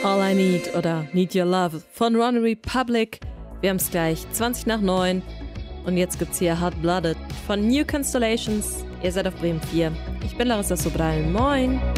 All I Need oder Need Your Love von One Republic. Wir haben es gleich 20:09 und jetzt gibt's hier Hot Blooded von New Constellations. Ihr seid auf Bremen 4. Ich bin Larissa Sobral. Moin!